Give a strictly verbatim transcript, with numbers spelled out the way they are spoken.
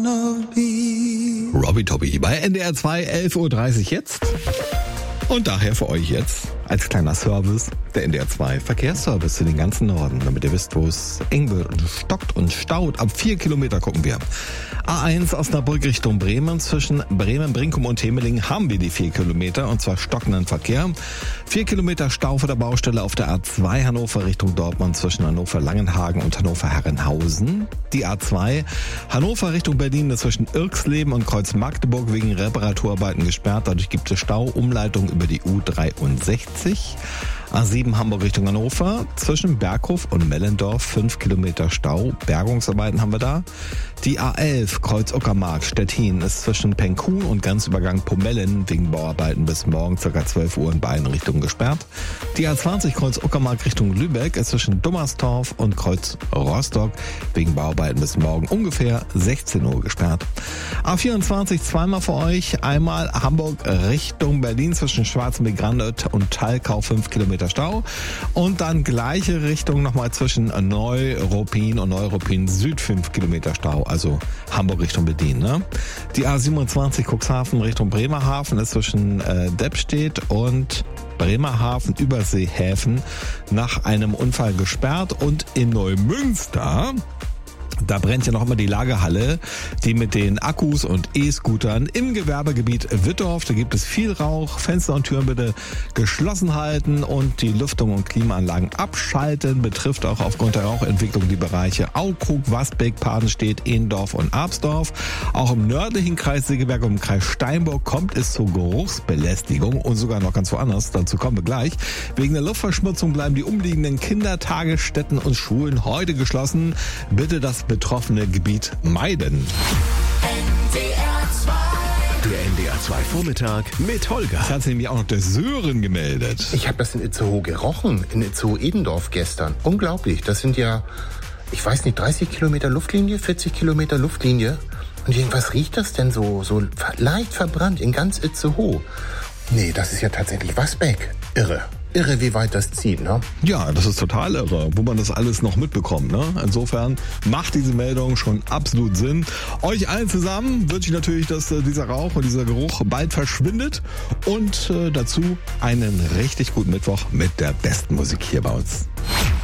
wanna be. Robbie Tobby bei N D R zwei, elf Uhr dreißig jetzt. Und daher für euch jetzt als kleiner Service der N D R zwei Verkehrsservice für den ganzen Norden, damit ihr wisst, wo es eng wird und stockt und staut. Ab vier Kilometer gucken wir. A eins Osnabrück Richtung Bremen. Zwischen Bremen, Brinkum und Temeling haben wir die vier Kilometer und zwar stockenden Verkehr. Vier Kilometer Stau vor der Baustelle auf der A zwei Hannover Richtung Dortmund zwischen Hannover Langenhagen und Hannover Herrenhausen. Die A zwei Hannover Richtung Berlin zwischen Irksleben und Kreuz Magdeburg wegen Reparaturarbeiten gesperrt. Dadurch gibt es Stau. Umleitung über die U dreiundsechzig. A sieben Hamburg Richtung Hannover, zwischen Berghof und Mellendorf fünf Kilometer Stau, Bergungsarbeiten haben wir da. Die A elf Kreuz Uckermark Stettin ist zwischen Penkhuhn und Grenzübergang Pomellen wegen Bauarbeiten bis morgen ca. zwölf Uhr in beiden Richtungen gesperrt. Die A zwanzig Kreuz Uckermark Richtung Lübeck ist zwischen Dummersdorf und Kreuz Rostock wegen Bauarbeiten bis morgen ungefähr sechzehn Uhr gesperrt. A vierundzwanzig zweimal für euch, einmal Hamburg Richtung Berlin zwischen Schwarzenbeck-Grandet und Thalkau fünf Kilometer Stau und dann gleiche Richtung nochmal zwischen Neuruppin und Neuruppin Süd fünf Kilometer Stau, also Hamburg Richtung Berlin. Ne? Die A siebenundzwanzig Cuxhaven Richtung Bremerhaven ist zwischen äh, Deppstedt und Bremerhaven Überseehäfen nach einem Unfall gesperrt und in Neumünster, da brennt ja noch immer die Lagerhalle, die mit den Akkus und E-Scootern im Gewerbegebiet Wittorf. Da gibt es viel Rauch, Fenster und Türen bitte geschlossen halten und die Lüftung und Klimaanlagen abschalten. Betrifft auch aufgrund der Rauchentwicklung die Bereiche Aukrug, Wasbeck, Padenstedt, Ehendorf und Absdorf. Auch im nördlichen Kreis Segeberg und im Kreis Steinburg kommt es zur Geruchsbelästigung und sogar noch ganz woanders. Dazu kommen wir gleich. Wegen der Luftverschmutzung bleiben die umliegenden Kindertagesstätten und Schulen heute geschlossen. Bitte das betroffene Gebiet meiden. N D R zwei. Der N D R zwei Vormittag mit Holger. Das hat sich nämlich auch noch der Sören gemeldet. Ich habe das in Itzehoe gerochen, in Itzehoe-Edendorf gestern. Unglaublich, das sind ja, ich weiß nicht, dreißig Kilometer Luftlinie, vierzig Kilometer Luftlinie. Und ich denke, was riecht das denn so, so leicht verbrannt in ganz Itzehoe? Nee, das ist ja tatsächlich Wasbeck. Irre. Irre, wie weit das zieht, ne? Ja, das ist total irre, wo man das alles noch mitbekommt, ne? Insofern macht diese Meldung schon absolut Sinn. Euch allen zusammen wünsche ich natürlich, dass äh, dieser Rauch und dieser Geruch bald verschwindet und äh, dazu einen richtig guten Mittwoch mit der besten Musik hier bei uns.